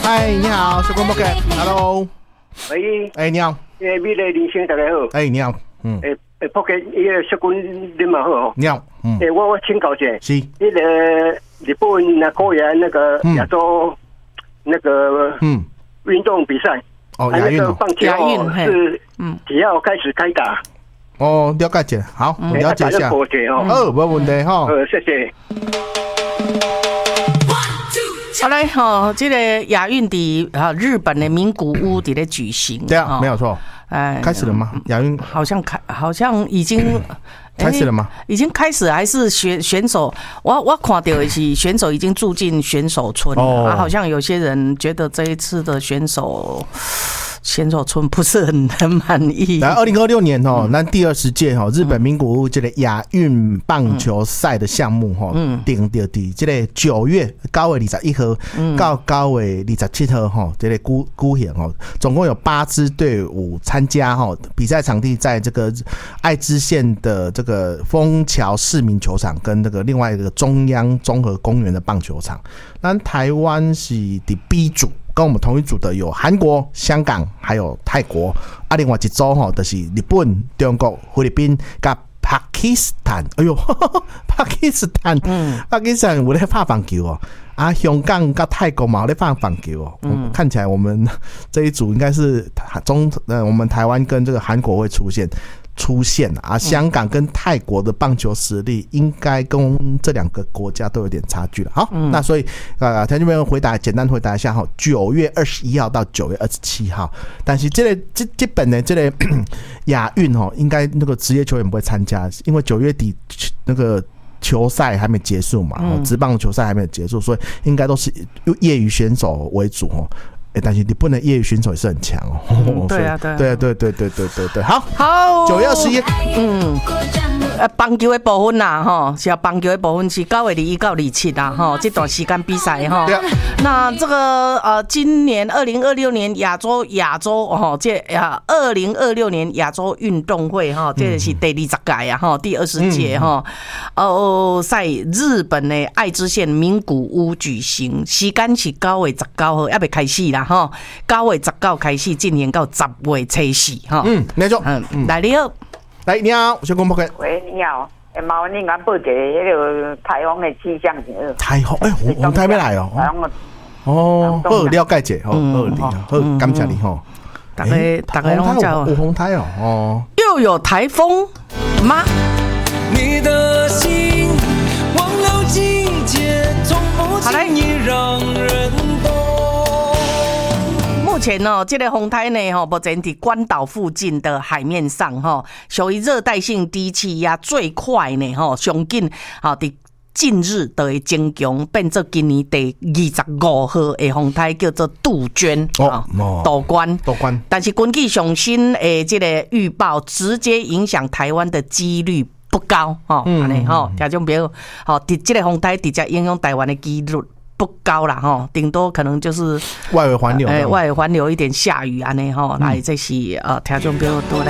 嗨，你好，是广播客 ，Hello。 喂， 哎，你好。 美丽人生大家好。 哎，你好。 福建伊个小军你嘛好。 你好。 我请教一下， 是那个日本那国员那个亚洲那个运动比赛， 亚运棒球是只要开始开打。 哦，了解一下，好，我了解一下。没问题哈。 谢谢。 好嘞，这个亚运的日本的名古屋在举行。 对啊，没有错。开始了吗？亚运好像已经开始了吗？ 已经开始，还是选手？我看到的是选手已经住进选手村了。好像有些人觉得这一次的选手村不是很满意。 来，2026年咱第20届日本名古屋这个亚运棒球赛的项目定到伫这个9月9月21号到9月27号这个举行总共有8支队伍参加比赛场地在这个爱知县的这个丰桥市民球场跟这个另外一个中央综合公园的棒球场。那台湾是第 B 组。跟我们同一组的有韩国、香港还有泰国，另外一组就是日本、中国、菲律宾跟巴基斯坦。哎呦，巴基斯坦有在打棒球香港跟泰国嘛有在打棒球看起来我们这一组应该是我们台湾跟这个韩国会出现香港跟泰国的棒球实力应该跟这两个国家都有点差距了。好，那所以听众朋友简单回答一下9月21号到9月27号，但是这本的这个亚运应该那个职业球员不会参加，因为9月底那个球赛还没结束嘛，职棒球赛还没结束，所以应该都是业余选手为主但是你不能业余选手也是很强对啊， 对，好，9月21， 棒球的部分啦，是棒球的部分是9月21到27啦，这段时间比赛那这个今年2026年亚洲这2026年亚洲运动会这是第20届第20届在日本的爱知县名古屋举行，时间是9月19号还没开始啦，9月19开始进行到10月74 没错。 来你好。 来，你好，我是广播客。 喂，你好，麻烦你给我报一个那个台风的气象。 台风，红台要来好，了解者，好，感谢你大家拢叫有红台又有台风吗？ 你的心忘了季节，从不轻易让人懂。 目前这个风台呢目前在关岛附近的海面上属于热带性低气压，最快呢上紧在近日就会增强，变作今年第25号的风台，叫做杜鹃杜关。但是根据上新的这个预报，直接影响台湾的几率不高听众朋友这个风台直接影响台湾的几率不高啦顶多可能就是外围环流， 外围环流一点下雨来这是听众朋友多来